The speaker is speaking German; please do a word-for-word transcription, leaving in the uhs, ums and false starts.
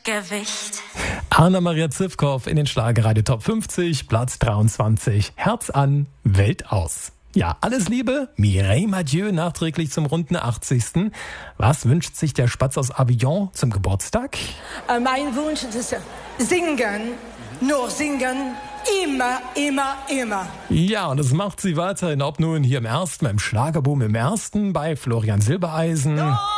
Gewicht. Anna-Maria Zivkow in den Schlagerradio Top fünfzig, Platz dreiundzwanzig. Herz an, Welt aus. Ja, alles Liebe, Mireille Mathieu nachträglich zum runden achtzigsten. Was wünscht sich der Spatz aus Avignon zum Geburtstag? Äh, mein Wunsch ist singen, nur singen, immer, immer, immer. Ja, und das macht sie weiterhin, ob nun hier im ersten, beim Schlagerboom im ersten, bei Florian Silbereisen. Oh!